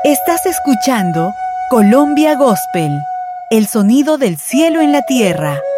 Estás escuchando Colombia Gospel, el sonido del cielo en la tierra.